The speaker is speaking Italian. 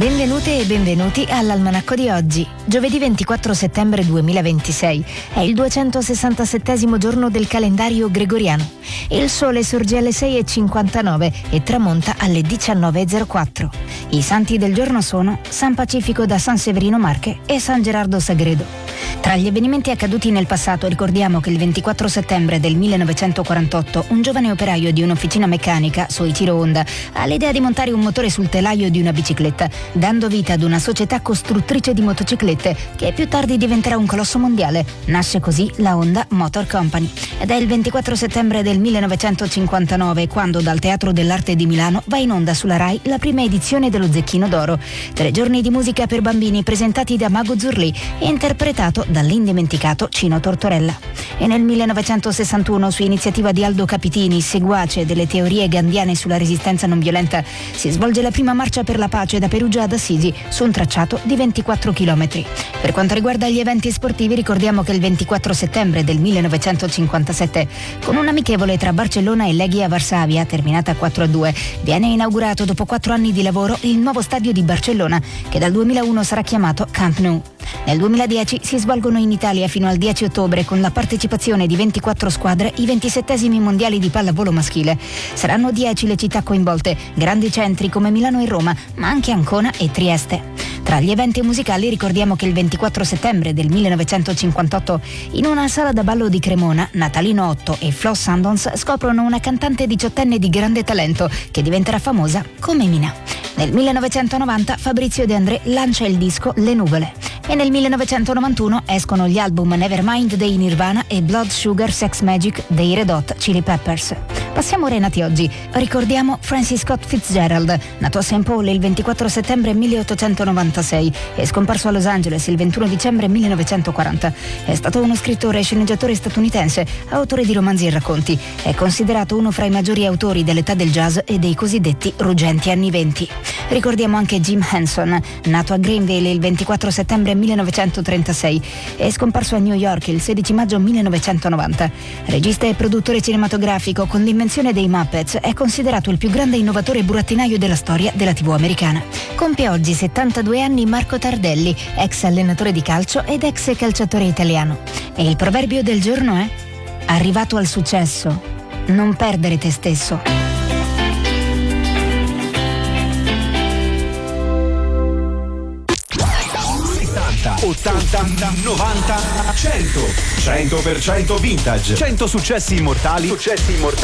Benvenute e benvenuti all'Almanacco di oggi, giovedì 24 settembre 2026. È il 267° giorno del calendario gregoriano. Il sole sorge alle 6:59 e tramonta alle 19:04. I santi del giorno sono San Pacifico da San Severino Marche e San Gerardo Sagredo. Tra gli avvenimenti accaduti nel passato ricordiamo che il 24 settembre del 1948 un giovane operaio di un'officina meccanica, Soichiro Honda, ha l'idea di montare un motore sul telaio di una bicicletta, dando vita ad una società costruttrice di motociclette che più tardi diventerà un colosso mondiale. Nasce così la Honda Motor Company. Ed è il 24 settembre del 1959 quando dal Teatro dell'Arte di Milano va in onda sulla Rai la prima edizione dello Zecchino d'Oro. 3 giorni di musica per bambini presentati da Mago Zurlì e interpretato dall'indimenticato Cino Tortorella. E nel 1961, su iniziativa di Aldo Capitini, seguace delle teorie gandhiane sulla resistenza non violenta, si svolge la prima marcia per la pace da Perugia ad Assisi su un tracciato di 24 km. Per quanto riguarda gli eventi sportivi, ricordiamo che il 24 settembre del 1957, con un amichevole tra Barcellona e Legia Varsavia, terminata 4-2, viene inaugurato dopo 4 anni di lavoro il nuovo stadio di Barcellona, che dal 2001 sarà chiamato Camp Nou. Nel 2010 si svolgono in Italia fino al 10 ottobre con la partecipazione di 24 squadre i 27esimi mondiali di pallavolo maschile. Saranno 10 le città coinvolte, grandi centri come Milano e Roma, ma anche Ancona e Trieste. Tra gli eventi musicali ricordiamo che il 24 settembre del 1958 in una sala da ballo di Cremona, Natalino Otto e Flo Sandons scoprono una cantante 18enne di grande talento che diventerà famosa come Mina. Nel 1990 Fabrizio De André lancia il disco Le Nuvole e nel 1991 escono gli album Nevermind dei Nirvana e Blood Sugar Sex Magic dei Red Hot Chili Peppers. Passiamo ora ai nati oggi. Ricordiamo Francis Scott Fitzgerald, nato a St. Paul il 24 settembre 1896 e scomparso a Los Angeles il 21 dicembre 1940. È stato uno scrittore e sceneggiatore statunitense, autore di romanzi e racconti. È considerato uno fra i maggiori autori dell'età del jazz e dei cosiddetti ruggenti anni 20. Ricordiamo anche Jim Henson, nato a Greenville il 24 settembre 1936 e scomparso a New York il 16 maggio 1990. Regista e produttore cinematografico, con l'invenzione dei Muppets è considerato il più grande innovatore burattinaio della storia della TV americana. Compie oggi 72 anni Marco Tardelli, ex allenatore di calcio ed ex calciatore italiano. E il proverbio del giorno è: arrivato al successo, non perdere te stesso. 80, 90, 100% vintage. 100 successi immortali